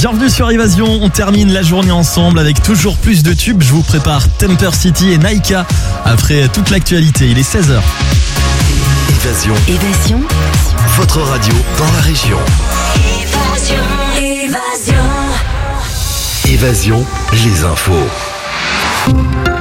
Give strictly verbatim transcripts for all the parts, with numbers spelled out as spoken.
Bienvenue sur Évasion, on termine la journée ensemble avec toujours plus de tubes. Je vous prépare Temper City et Naika après toute l'actualité. Il est seize heures. Évasion. Évasion. Votre radio dans la région. Évasion. Évasion. Évasion, les infos.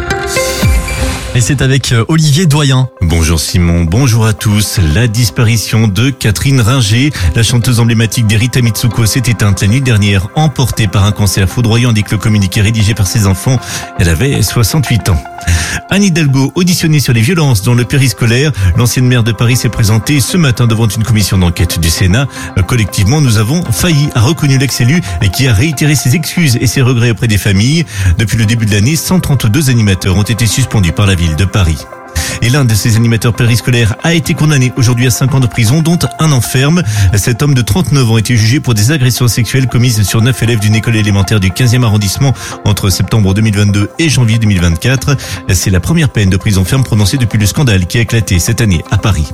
Et c'est avec Olivier Doyen. Bonjour Simon, bonjour à tous. La disparition de Catherine Ringer, la chanteuse emblématique des Rita Mitsuko, s'est éteinte la nuit dernière, emportée par un cancer foudroyant, indique le communiqué rédigé par ses enfants. Elle avait soixante-huit ans. Anne Hidalgo, auditionnée sur les violences dans le périscolaire, l'ancienne maire de Paris s'est présentée ce matin devant une commission d'enquête du Sénat. Collectivement, nous avons failli, a reconnu l'ex-élu et qui a réitéré ses excuses et ses regrets auprès des familles. Depuis le début de l'année, cent trente-deux animateurs ont été suspendus par la ville de Paris. Et l'un de ces animateurs périscolaires a été condamné aujourd'hui à cinq ans de prison, dont un an ferme. Cet homme de trente-neuf ans a été jugé pour des agressions sexuelles commises sur neuf élèves d'une école élémentaire du quinzième arrondissement entre septembre deux mille vingt-deux et janvier deux mille vingt-quatre. C'est la première peine de prison ferme prononcée depuis le scandale qui a éclaté cette année à Paris.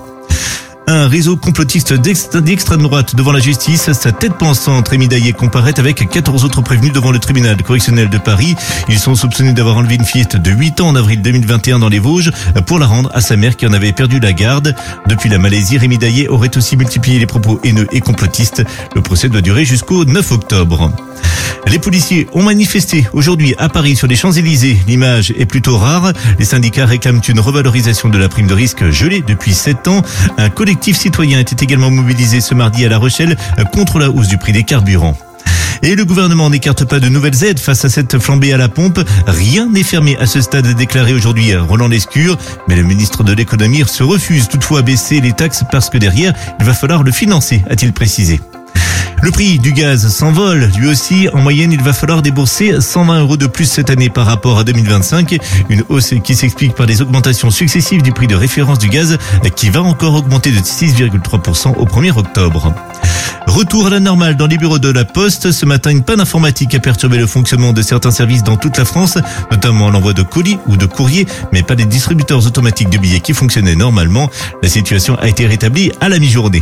Un réseau complotiste d'extrême droite devant la justice. Sa tête pensante, Rémi Daillé, comparaît avec quatorze autres prévenus devant le tribunal correctionnel de Paris. Ils sont soupçonnés d'avoir enlevé une fillette de huit ans en avril deux mille vingt et un dans les Vosges pour la rendre à sa mère qui en avait perdu la garde. Depuis la Malaisie, Rémi Daillé aurait aussi multiplié les propos haineux et complotistes. Le procès doit durer jusqu'au neuf octobre. Les policiers ont manifesté aujourd'hui à Paris sur les Champs-Élysées. L'image est plutôt rare. Les syndicats réclament une revalorisation de la prime de risque gelée depuis sept ans. Un collectif citoyen était également mobilisé ce mardi à La Rochelle contre la hausse du prix des carburants. Et le gouvernement n'écarte pas de nouvelles aides face à cette flambée à la pompe. Rien n'est fermé à ce stade, déclaré aujourd'hui Roland Lescure. Mais le ministre de l'économie se refuse toutefois à baisser les taxes parce que derrière, il va falloir le financer, a-t-il précisé. Le prix du gaz s'envole. Lui aussi, en moyenne, il va falloir débourser cent vingt euros de plus cette année par rapport à deux mille vingt-cinq. Une hausse qui s'explique par des augmentations successives du prix de référence du gaz qui va encore augmenter de six virgule trois pour cent au premier octobre. Retour à la normale dans les bureaux de la Poste. Ce matin, une panne informatique a perturbé le fonctionnement de certains services dans toute la France, notamment l'envoi de colis ou de courriers, mais pas les distributeurs automatiques de billets qui fonctionnaient normalement. La situation a été rétablie à la mi-journée.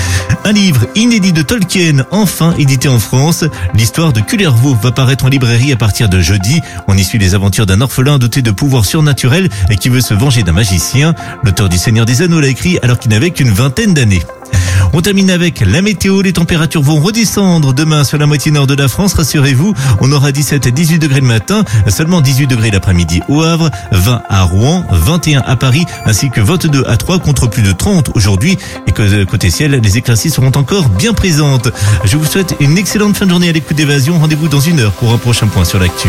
Un livre inédit de Tolkien, enfin édité en France. L'histoire de Kullervo va paraître en librairie à partir de jeudi. On y suit les aventures d'un orphelin doté de pouvoirs surnaturels et qui veut se venger d'un magicien. L'auteur du Seigneur des Anneaux l'a écrit alors qu'il n'avait qu'une vingtaine d'années. On termine avec la météo. Les températures vont redescendre demain sur la moitié nord de la France. Rassurez-vous, on aura dix-sept à dix-huit degrés le matin, seulement dix-huit degrés l'après-midi au Havre, vingt à Rouen, vingt et un à Paris, ainsi que vingt-deux à Troyes contre plus de trente aujourd'hui. Et que côté ciel, les éclaircies seront encore bien présentes. Je vous souhaite une excellente fin de journée à l'écoute d'Évasion. Rendez-vous dans une heure pour un prochain point sur l'actu.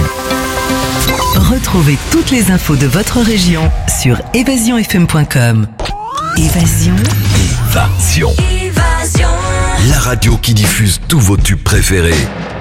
Retrouvez toutes les infos de votre région sur évasion f m point com. Évasion. Évasion. Évasion. La radio qui diffuse tous vos tubes préférés.